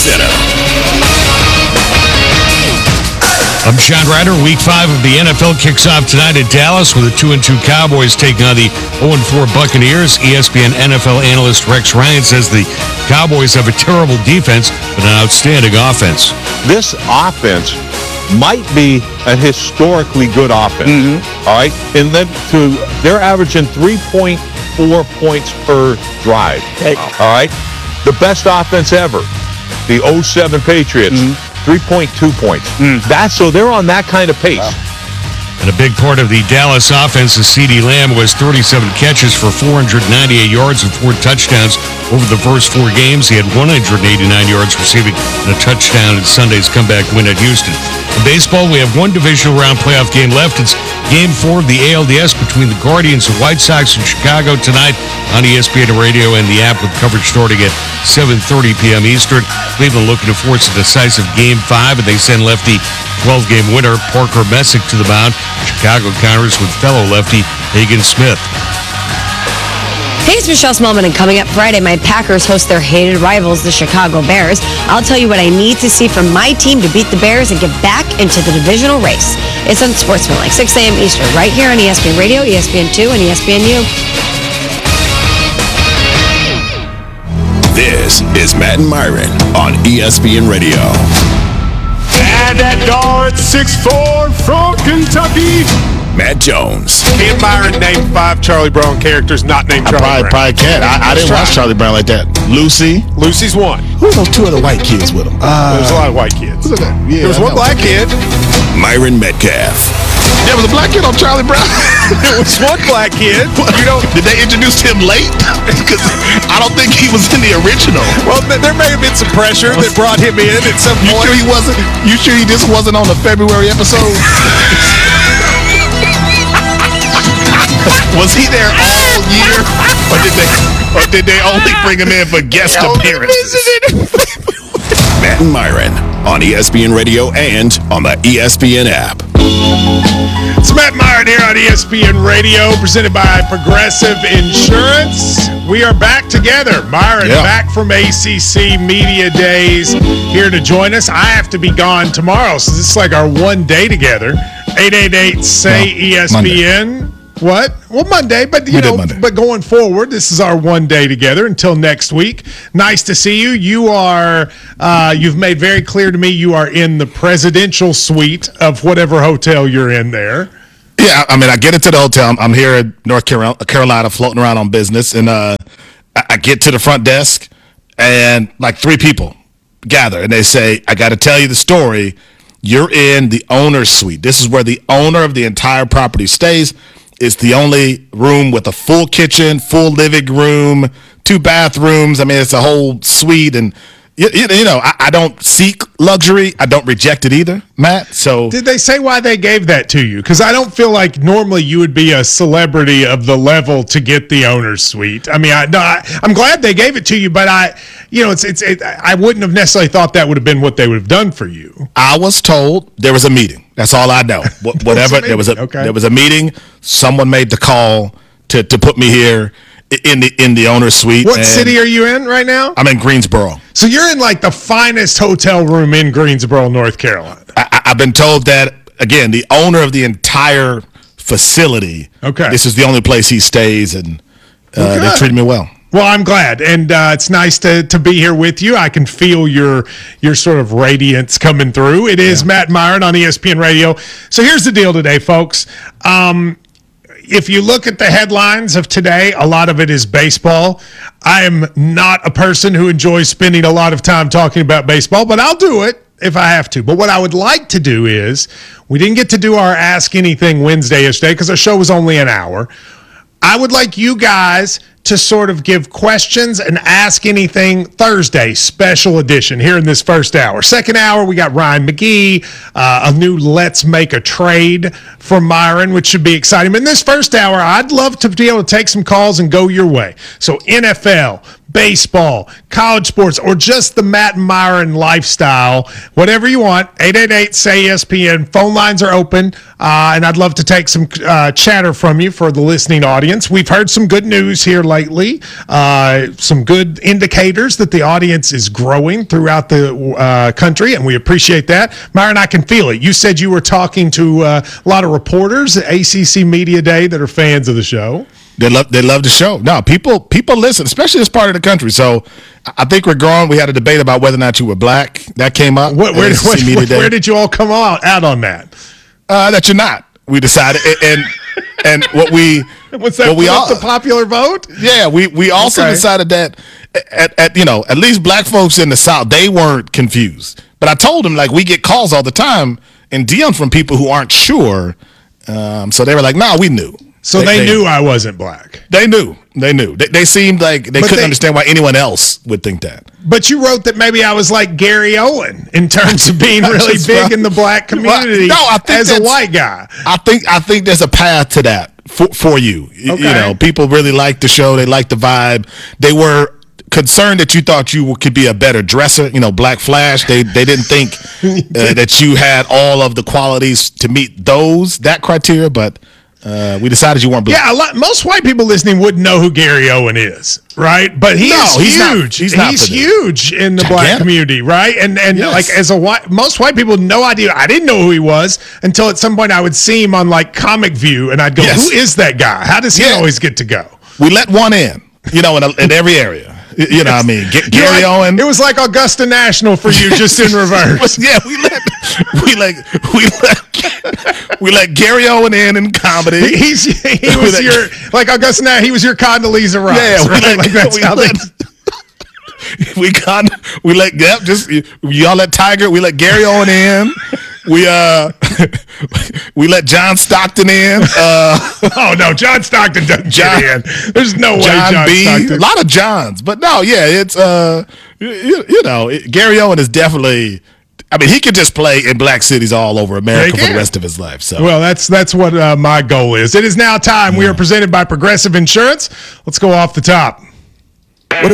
Center. I'm John Ryder. Week 5 of the NFL kicks off tonight at Dallas with the 2-2 Cowboys taking on the 0-4 Buccaneers. ESPN NFL analyst Rex Ryan says the Cowboys have a terrible defense, but an outstanding offense. This offense might be a historically good offense. All right? And then they're averaging 3.4 points per drive. All right? The best offense ever. The 07 Patriots. 3.2 points. So they're on that kind of pace. Wow. And a big part of the Dallas offense is CeeDee Lamb, who has 37 catches for 498 yards and 4 touchdowns over the first 4 games. He had 189 yards receiving and a touchdown in Sunday's comeback win at Houston. In baseball, we have one divisional round playoff game left. It's Game 4 of the ALDS between the Guardians and White Sox in Chicago tonight on ESPN Radio and the app, with coverage starting at 7:30 p.m. Eastern. Cleveland looking to force a decisive Game 5, and they send lefty 12-game winner Parker Messick to the mound. Chicago counters with fellow lefty Hagen Smith. Hey, it's Michelle Smallman, and coming up Friday, my Packers host their hated rivals, the Chicago Bears. I'll tell you what I need to see from my team to beat the Bears and get back into the divisional race. It's on Sportsmanlike, 6 a.m. Eastern, right here on ESPN Radio, ESPN2, and ESPNU. This is Matt and Myron on ESPN Radio. And that guard, 6'4", from Kentucky, Matt Jones. Can Myron name 5 Charlie Brown characters not named Charlie Brown? Probably can't. I didn't watch Charlie Brown like that. Lucy. Lucy's one. Who are those 2 other white kids with him? There's a lot of white kids. Yeah, there was one black kid. Myron Metcalf. There was a black kid on Charlie Brown. There was one black kid. Did they introduce him late? Because I don't think he was in the original. Well, there may have been some pressure that brought him in at some point. You sure he just wasn't on the February episode? Was he there all year, or did they only bring him in for guest appearances? Matt and Myron on ESPN Radio and on the ESPN app. It's Matt Myron here on ESPN Radio, presented by Progressive Insurance. We are back together. Myron back from ACC Media Days, here to join us. I have to be gone tomorrow, so this is like our one day together. 888-SAY-ESPN. Monday. What? Well, Monday, but but going forward, this is our one day together until next week. Nice to see you. You are, you've made very clear to me you are in the presidential suite of whatever hotel you're in there. Yeah, I mean, I get into the hotel. I'm here in North Carolina, floating around on business, and I get to the front desk, and like 3 people gather, and they say, "I got to tell you the story. You're in the owner's suite. This is where the owner of the entire property stays. It's the only room with a full kitchen, full living room, 2 bathrooms. I mean, it's a whole suite. And, I don't seek luxury. I don't reject it either, Matt. So did they say why they gave that to you? Because I don't feel like normally you would be a celebrity of the level to get the owner's suite. I mean, I'm glad they gave it to you, but I wouldn't have necessarily thought that would have been what they would have done for you. I was told there was a meeting. That's all I know. Whatever. There was a meeting. Someone made the call to put me here in the owner's suite. What city are you in right now? I'm in Greensboro. So you're in like the finest hotel room in Greensboro, North Carolina. I've been told that, again, the owner of the entire facility. Okay. This is the only place he stays, and they treated me well. Well, I'm glad, and it's nice to be here with you. I can feel your sort of radiance coming through. It is Matt Myron on ESPN Radio. So here's the deal today, folks. If you look at the headlines of today, a lot of it is baseball. I am not a person who enjoys spending a lot of time talking about baseball, but I'll do it if I have to. But what I would like to do is, we didn't get to do our Ask Anything Wednesday yesterday because our show was only an hour. I would like you guys to sort of give questions and ask anything Thursday, special edition here in this first hour. Second hour, we got Ryan McGee, a new Let's Make a Trade from Myron, which should be exciting. But in this first hour, I'd love to be able to take some calls and go your way. So NFL, baseball, college sports, or just the Matt and Myron lifestyle, whatever you want, 888-SAY-ESPN. Phone lines are open, and I'd love to take some chatter from you for the listening audience. We've heard some good news here lately, some good indicators that the audience is growing throughout the country, and we appreciate that. Myron, I can feel it. You said you were talking to a lot of reporters at ACC Media Day that are fans of the show. They love the show. No, people listen, especially this part of the country. So I think we're growing. We had a debate about whether or not you were black. That came up. Where did you all come out on that? That you're not. We decided, and what we was that the popular vote? Yeah, we also decided that at least black folks in the South, they weren't confused. But I told them, like, we get calls all the time and DMs from people who aren't sure. So they were like, "No, we knew." So they knew I wasn't black. They knew. They seemed like they couldn't understand why anyone else would think that. But you wrote that maybe I was like Gary Owen in terms of being really big in the black community. Well, no, I think as a white guy. I think there's a path to that for you. Okay. You know, people really like the show. They like the vibe. They were concerned that you thought you could be a better dresser, Black Flash. They didn't think that you had all of the qualities to meet that criteria, but we decided you weren't black. Yeah, most white people listening wouldn't know who Gary Owen is, right? But he's huge. He's huge in the black community, right? And yes. Like most white people, no idea. I didn't know who he was until at some point I would see him on like Comic View, and I'd go, yes. Who is that guy? How does he always get to go? We let one in, in every area. You know what I mean? Gary Owen. It was like Augusta National for you, just in reverse. Yeah, we let Gary Owen in comedy. He was your like Augusta National. He was your Condoleezza Rice. Yeah, we y'all let Tiger. We let Gary Owen in. We let John Stockton in. Oh no, John Stockton doesn't get in. There's no way John B. Stockton. A lot of Johns, but no, yeah, it's Gary Owen is definitely. I mean, he could just play in black cities all over America for the rest of his life. So, well, that's what my goal is. It is now time. We are presented by Progressive Insurance. Let's go off the top.